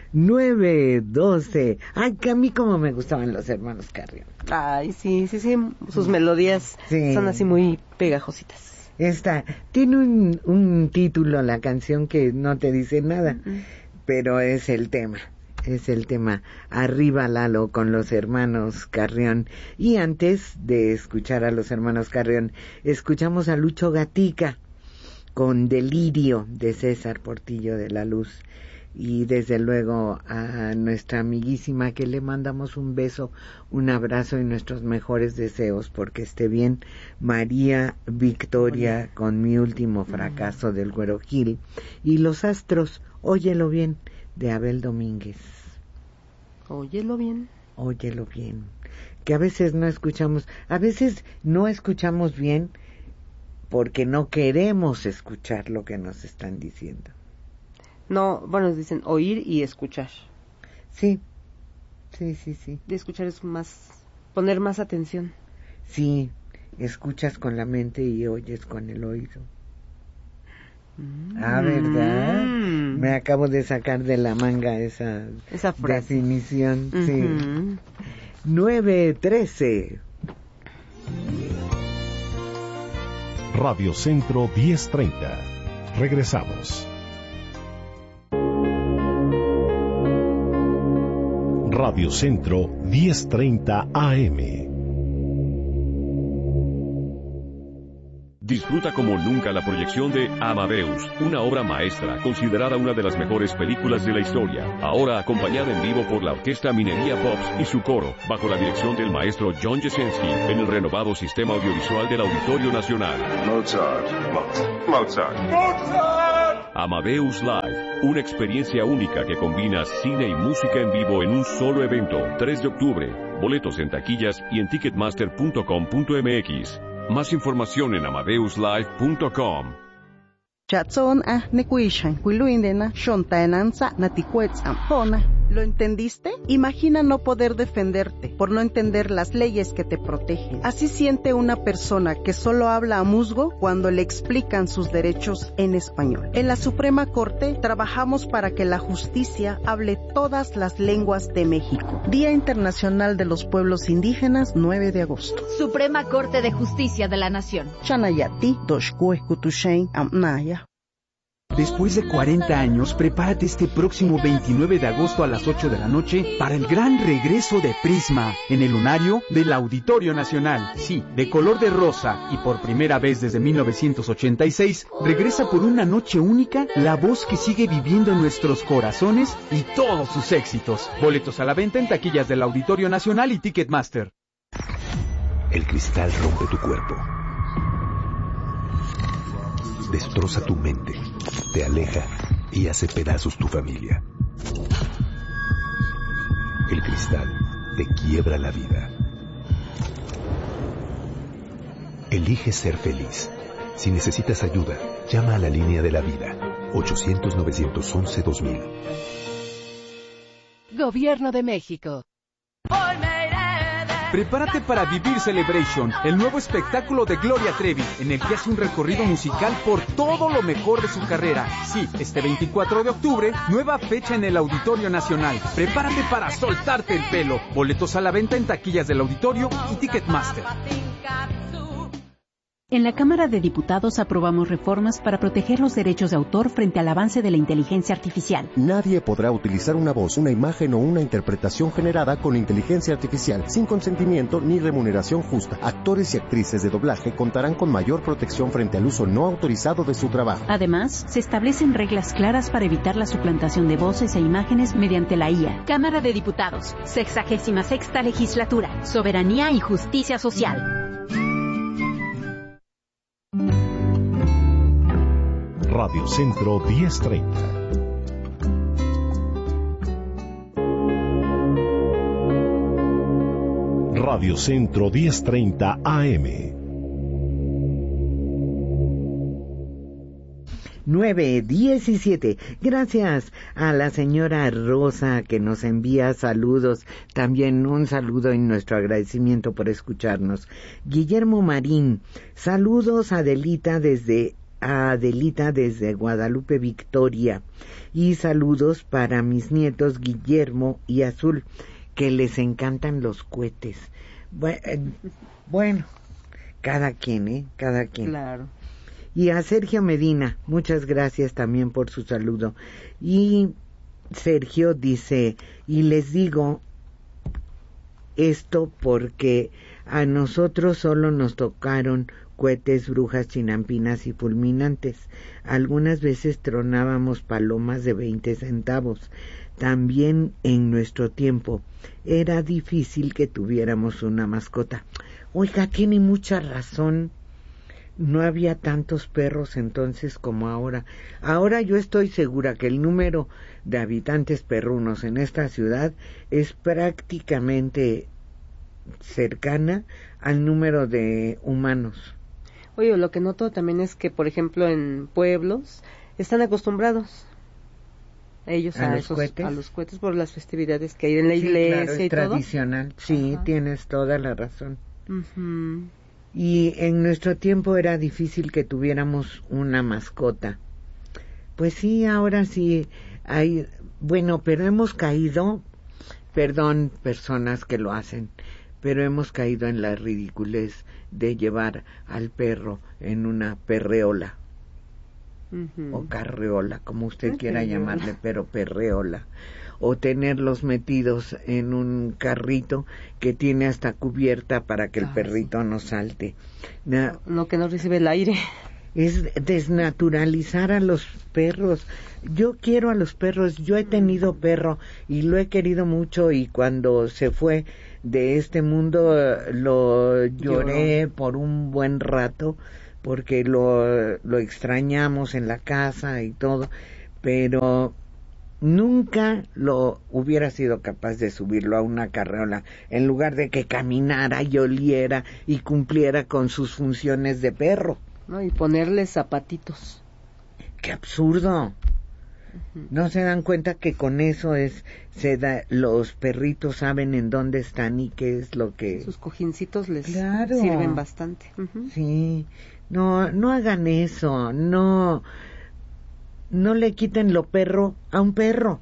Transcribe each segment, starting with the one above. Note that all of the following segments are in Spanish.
9:12. Ay, que a mí como me gustaban los hermanos Carrión. Ay, sí. Sus melodías son así muy pegajositas. Esta tiene un título, la canción, que no te dice nada, pero es el tema. Arriba Lalo con los hermanos Carrión. Y antes de escuchar a los hermanos Carrión, escuchamos a Lucho Gatica con Delirio de César Portillo de la Luz. Y desde luego a nuestra amiguísima, que le mandamos un beso, un abrazo y nuestros mejores deseos porque esté bien, María Victoria con Mi último fracaso del Güero Gil. Y Los Astros, Óyelo bien, de Abel Domínguez. Óyelo bien, que a veces no escuchamos bien porque no queremos escuchar lo que nos están diciendo. No, bueno, dicen oír y escuchar. Sí. De escuchar es poner más atención. Sí, escuchas con la mente y oyes con el oído. ¿Verdad? Me acabo de sacar de la manga esa frase. Definición, sí. 9:13. Radio Centro 1030. Regresamos. Radio Centro 1030 AM. Disfruta como nunca la proyección de Amadeus, una obra maestra considerada una de las mejores películas de la historia, ahora acompañada en vivo por la Orquesta Minería Pops y su coro, bajo la dirección del maestro John Jesensky, en el renovado sistema audiovisual del Auditorio Nacional. Mozart. Amadeus Live, una experiencia única que combina cine y música en vivo en un solo evento, 3 de octubre. Boletos en taquillas y en ticketmaster.com.mx. Más información en amadeuslive.com. Chatson nekuishan kuiluindena shontaenanza natikuetz ampona. ¿Lo entendiste? Imagina no poder defenderte por no entender las leyes que te protegen. Así siente una persona que solo habla a musgo cuando le explican sus derechos en español. En la Suprema Corte trabajamos para que la justicia hable todas las lenguas de México. Día Internacional de los Pueblos Indígenas, 9 de agosto. Suprema Corte de Justicia de la Nación. Chanayati, Doshkuekutushain, Amnaya. Después de 40 años, prepárate este próximo 29 de agosto a las 8 de la noche para el gran regreso de Prisma en el lunario del Auditorio Nacional. Sí, de color de rosa y por primera vez desde 1986, regresa por una noche única la voz que sigue viviendo en nuestros corazones y todos sus éxitos. Boletos a la venta en taquillas del Auditorio Nacional y Ticketmaster. El cristal rompe tu cuerpo. Destroza tu mente, te aleja y hace pedazos tu familia. El cristal te quiebra la vida. Elige ser feliz. Si necesitas ayuda, llama a la línea de la vida, 800-911-2000. Gobierno de México. Prepárate para Vivir Celebration, el nuevo espectáculo de Gloria Trevi, en el que hace un recorrido musical por todo lo mejor de su carrera. Sí, este 24 de octubre, nueva fecha en el Auditorio Nacional. Prepárate para soltarte el pelo. Boletos a la venta en taquillas del Auditorio y Ticketmaster. En la Cámara de Diputados aprobamos reformas para proteger los derechos de autor frente al avance de la inteligencia artificial. Nadie podrá utilizar una voz, una imagen o una interpretación generada con inteligencia artificial sin consentimiento ni remuneración justa. Actores y actrices de doblaje contarán con mayor protección frente al uso no autorizado de su trabajo. Además, se establecen reglas claras para evitar la suplantación de voces e imágenes mediante la IA. Cámara de Diputados, 66ª Legislatura, Soberanía y Justicia Social. Radio Centro 1030. Radio Centro 1030 AM. 9:17. Gracias a la señora Rosa que nos envía saludos. También un saludo y nuestro agradecimiento por escucharnos. Guillermo Marín, saludos Adelita desde a Adelita desde Guadalupe, Victoria. Y saludos para mis nietos Guillermo y Azul, que les encantan los cohetes. Bueno, cada quien, cada quien. Claro. Y a Sergio Medina, muchas gracias también por su saludo. Y Sergio dice, y les digo esto porque a nosotros solo nos tocaron cohetes, brujas, chinampinas y fulminantes. Algunas veces tronábamos palomas de 20 centavos. También en nuestro tiempo era difícil que tuviéramos una mascota. Oiga, tiene mucha razón. No había tantos perros entonces como ahora. Ahora yo estoy segura que el número de habitantes perrunos en esta ciudad es prácticamente cercana al número de humanos. Oye, lo que noto también es que, por ejemplo, en pueblos están acostumbrados ellos a los cohetes por las festividades que hay en la iglesia, claro, es y tradicional. todo. Sí, Ajá. Tienes toda la razón. Uh-huh. Y en nuestro tiempo era difícil que tuviéramos una mascota. Pues sí, ahora sí hay, bueno, pero hemos caído, perdón, personas que lo hacen, pero hemos caído en la ridiculez de llevar al perro en una perreola. Uh-huh. O carreola, como usted quiera llamarle, pero perreola, o tenerlos metidos en un carrito que tiene hasta cubierta para que el perrito no salte. No, que no recibe el aire. Es desnaturalizar a los perros. Yo quiero a los perros, yo he tenido perro y lo he querido mucho, y cuando se fue de este mundo lo lloré por un buen rato, porque lo extrañamos en la casa y todo, pero nunca lo hubiera sido capaz de subirlo a una carreola, en lugar de que caminara y oliera y cumpliera con sus funciones de perro. No, y ponerle zapatitos. ¡Qué absurdo! No se dan cuenta que con eso los perritos saben en dónde están y qué es lo que... Sus cojincitos les sirven bastante. Uh-huh. Sí, no hagan eso, no le quiten lo perro a un perro.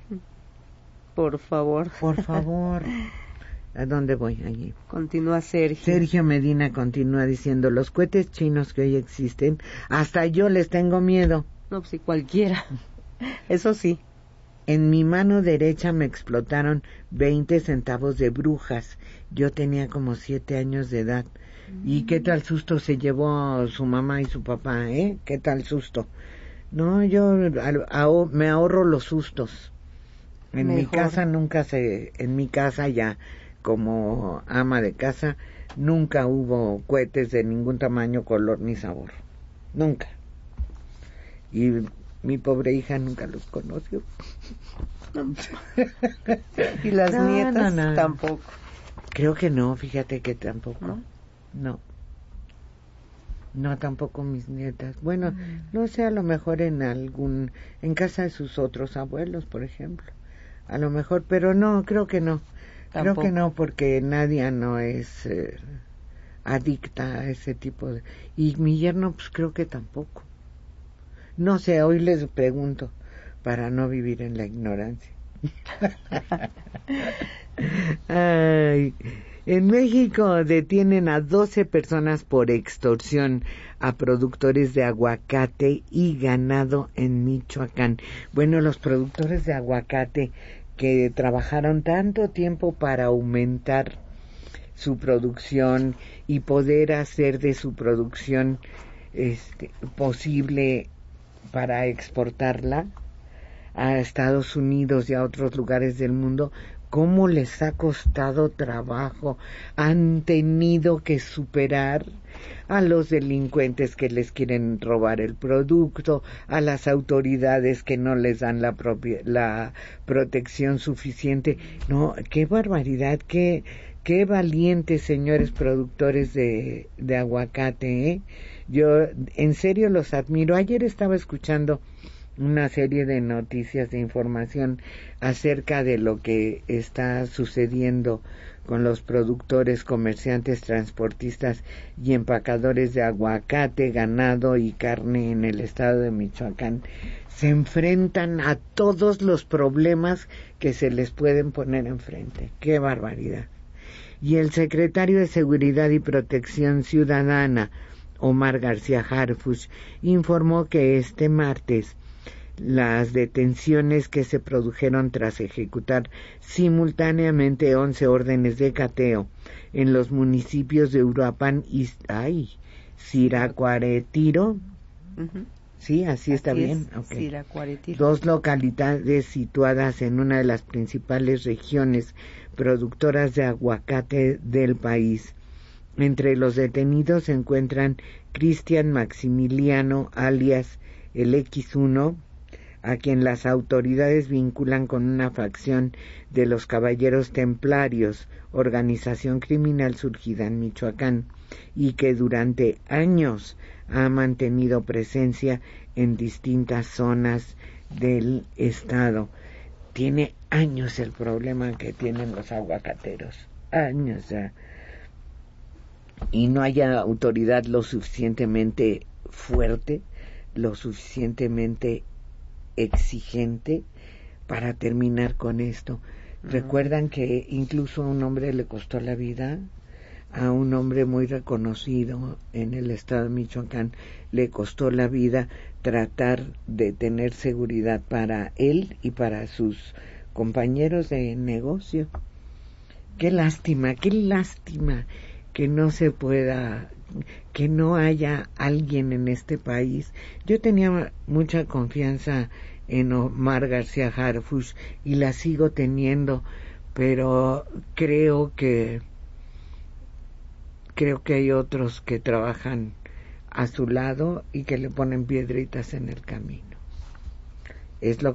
Por favor. Por favor. ¿A dónde voy? Allí. Continúa Sergio. Sergio Medina continúa diciendo, los cohetes chinos que hoy existen, hasta yo les tengo miedo. No, pues sí, cualquiera. Eso sí. En mi mano derecha me explotaron 20 centavos de brujas. Yo tenía como 7 años de edad. ¿Y qué tal susto se llevó su mamá y su papá, eh? ¿Qué tal susto? No, yo me ahorro los sustos. En mi casa en mi casa ya, como ama de casa, nunca hubo cohetes de ningún tamaño, color ni sabor. Nunca. Y mi pobre hija nunca los conoció. Y las nietas tampoco. Creo que no, fíjate que tampoco. No, tampoco mis nietas. Bueno, no sé, a lo mejor en casa de sus otros abuelos, por ejemplo. A lo mejor, pero no, creo que no. Tampoco. Creo que no, porque Nadia no es adicta a ese tipo de... Y mi yerno, pues creo que tampoco. No sé, hoy les pregunto, para no vivir en la ignorancia. Ay, en México detienen a 12 personas por extorsión a productores de aguacate y ganado en Michoacán. Bueno, los productores de aguacate que trabajaron tanto tiempo para aumentar su producción y poder hacer de su producción posible para exportarla a Estados Unidos y a otros lugares del mundo, cómo les ha costado trabajo. Han tenido que superar a los delincuentes que les quieren robar el producto, a las autoridades que no les dan la protección suficiente. No, qué barbaridad, qué valientes, señores productores de aguacate, ¿eh? Yo en serio los admiro. Ayer estaba escuchando una serie de noticias, de información acerca de lo que está sucediendo con los productores, comerciantes, transportistas y empacadores de aguacate, ganado y carne en el estado de Michoacán. Se enfrentan a todos los problemas que se les pueden poner enfrente. ¡Qué barbaridad! Y el secretario de Seguridad y Protección Ciudadana, Omar García Harfuch, informó que este martes las detenciones que se produjeron tras ejecutar simultáneamente 11 órdenes de cateo en los municipios de Uruapan y Siracuaretiro. Sí, así está bien. Okay. Dos localidades situadas en una de las principales regiones productoras de aguacate del país. Entre los detenidos se encuentran Cristian Maximiliano, alias el X1, a quien las autoridades vinculan con una facción de los Caballeros Templarios, organización criminal surgida en Michoacán, y que durante años ha mantenido presencia en distintas zonas del estado. Tiene años el problema que tienen los aguacateros, años ya. Y no hay autoridad lo suficientemente fuerte, lo suficientemente exigente para terminar con esto. ¿Recuerdan que incluso a un hombre le costó la vida? A un hombre muy reconocido en el estado de Michoacán le costó la vida tratar de tener seguridad para él y para sus compañeros de negocio. Qué lástima que no se pueda, que no haya alguien en este país. Yo tenía mucha confianza en Omar García Harfuch y la sigo teniendo, pero creo que hay otros que trabajan a su lado y que le ponen piedritas en el camino. Es lo